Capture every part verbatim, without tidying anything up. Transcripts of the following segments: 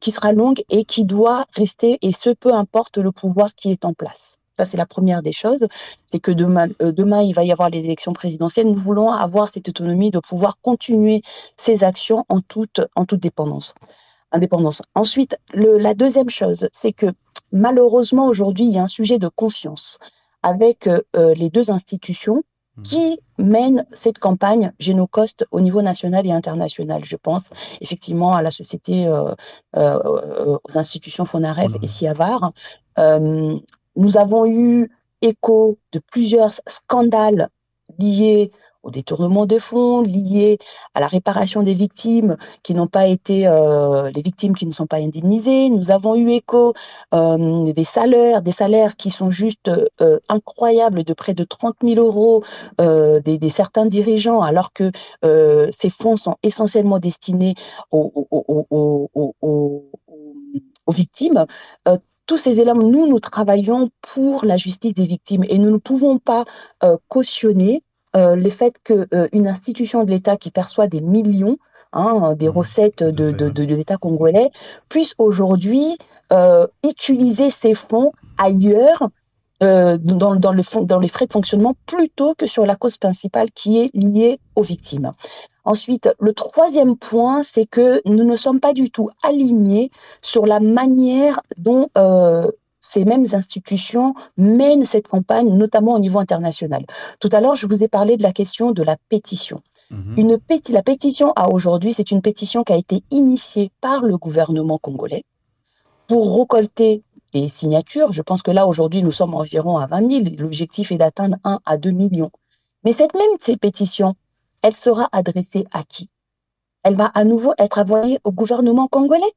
qui sera longue et qui doit rester, et ce, peu importe le pouvoir qui est en place. Ça, c'est la première des choses. C'est que demain, euh, demain, il va y avoir les élections présidentielles. Nous voulons avoir cette autonomie de pouvoir continuer ces actions en toute, en toute dépendance, indépendance. Ensuite, le, la deuxième chose, c'est que malheureusement, aujourd'hui, il y a un sujet de confiance avec euh, les deux institutions qui mènent cette campagne Génocost au niveau national et international. Je pense effectivement à la société, euh, euh, aux institutions Fonaref et Siavar. Euh, nous avons eu écho de plusieurs scandales liés au détournement de fonds, liés à la réparation des victimes qui n'ont pas été, euh, les victimes qui ne sont pas indemnisées. Nous avons eu écho euh, des salaires, des salaires qui sont juste euh, incroyables, de près de trente mille euros euh, des, des certains dirigeants, alors que euh, ces fonds sont essentiellement destinés aux, aux, aux, aux, aux, aux victimes. Euh, tous ces éléments, nous, nous travaillons pour la justice des victimes et nous ne pouvons pas euh, cautionner Euh, le fait qu'une euh, institution de l'État qui perçoit des millions, hein, des mmh, recettes de, de, de, de l'État congolais, puisse aujourd'hui euh, utiliser ces fonds ailleurs euh, dans, dans, le fond, dans les frais de fonctionnement plutôt que sur la cause principale qui est liée aux victimes. Ensuite, le troisième point, c'est que nous ne sommes pas du tout alignés sur la manière dont euh, ces mêmes institutions mènent cette campagne, notamment au niveau international. Tout à l'heure, je vous ai parlé de la question de la pétition. Mmh. Une péti- la pétition à aujourd'hui, c'est une pétition qui a été initiée par le gouvernement congolais pour récolter des signatures. Je pense que là, aujourd'hui, nous sommes environ à vingt mille. L'objectif est d'atteindre un à deux millions. Mais cette même cette pétition, elle sera adressée à qui? Elle va à nouveau être envoyée au gouvernement congolais,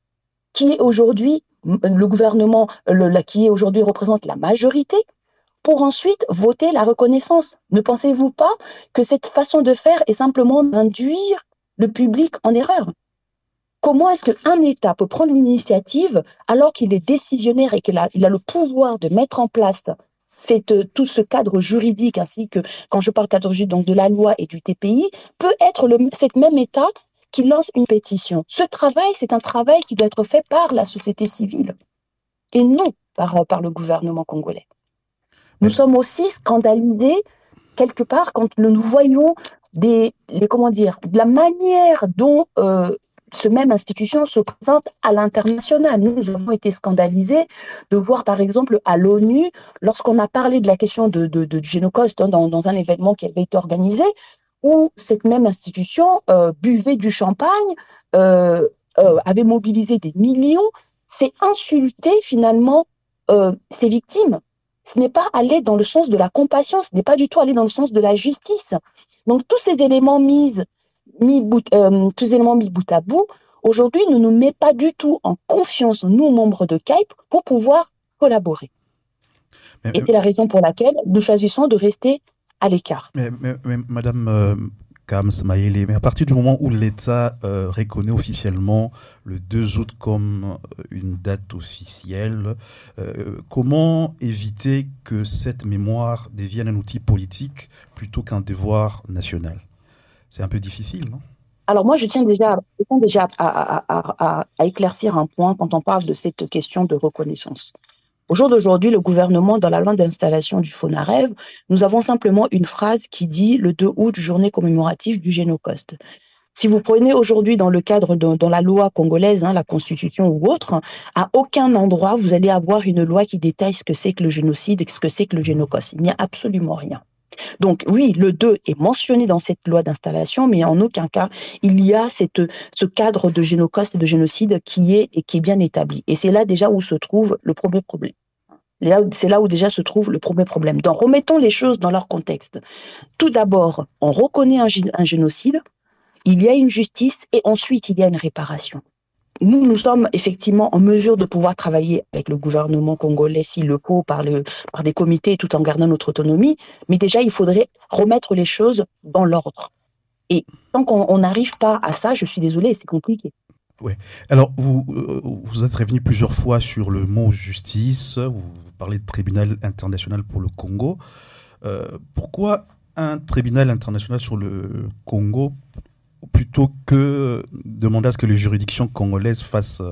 qui est aujourd'hui le gouvernement le, la, qui est aujourd'hui représente la majorité, pour ensuite voter la reconnaissance. Ne pensez-vous pas que cette façon de faire est simplement d'induire le public en erreur? Comment est-ce qu'un État peut prendre l'initiative alors qu'il est décisionnaire et qu'il a, il a le pouvoir de mettre en place cette, tout ce cadre juridique, ainsi que, quand je parle cadre juridique, donc de la loi et du T P I, peut être le, cet même État qui lance une pétition. Ce travail, c'est un travail qui doit être fait par la société civile et non par, par le gouvernement congolais. Nous Mais... sommes aussi scandalisés quelque part quand nous voyons des, les, comment dire, de la manière dont euh, ce même institution se présente à l'international. Nous, nous avons été scandalisés de voir, par exemple, à l'ONU, lorsqu'on a parlé de la question de, de, de Génocost hein, dans, dans un événement qui avait été organisé, où cette même institution euh, buvait du champagne, euh, euh, avait mobilisé des millions, c'est insulter finalement euh, ces victimes. Ce n'est pas aller dans le sens de la compassion, ce n'est pas du tout aller dans le sens de la justice. Donc tous ces éléments mis, mis, bout, euh, tous ces éléments mis bout à bout, aujourd'hui ne nous met pas du tout en confiance, nous membres de C A I P, pour pouvoir collaborer. Mais, Et c'est la raison pour laquelle nous choisissons de rester à l'écart. Mais, mais, mais Madame euh, Kams Mayele, mais à partir du moment où l'État euh, reconnaît officiellement le deux août comme une date officielle, euh, comment éviter que cette mémoire devienne un outil politique plutôt qu'un devoir national? C'est un peu difficile, non? Alors moi, je tiens déjà, je tiens déjà à, à, à, à, à éclaircir un point quand on parle de cette question de reconnaissance. Au jour d'aujourd'hui, le gouvernement, dans la loi d'installation du Fonaref, nous avons simplement une phrase qui dit le deux août, journée commémorative du Génocost. Si vous prenez aujourd'hui dans le cadre de dans la loi congolaise, hein, la constitution ou autre, à aucun endroit vous allez avoir une loi qui détaille ce que c'est que le génocide et ce que c'est que le Génocost. Il n'y a absolument rien. Donc oui, le deux est mentionné dans cette loi d'installation, mais en aucun cas il y a cette, ce cadre de génocost et de génocide qui est, et qui est bien établi. Et c'est là déjà où se trouve le premier problème. C'est là où déjà se trouve le premier problème. Donc remettons les choses dans leur contexte. Tout d'abord, on reconnaît un, un génocide, il y a une justice et ensuite il y a une réparation. Nous, nous sommes effectivement en mesure de pouvoir travailler avec le gouvernement congolais s'il le faut, par, le, par des comités, tout en gardant notre autonomie. Mais déjà, il faudrait remettre les choses dans l'ordre. Et tant qu'on n'arrive pas à ça, je suis désolée, c'est compliqué. Oui. Alors, vous, euh, vous êtes revenu plusieurs fois sur le mot justice. Vous parlez de tribunal international pour le Congo. Euh, pourquoi un tribunal international sur le Congo plutôt que demander à ce que les juridictions congolaises fassent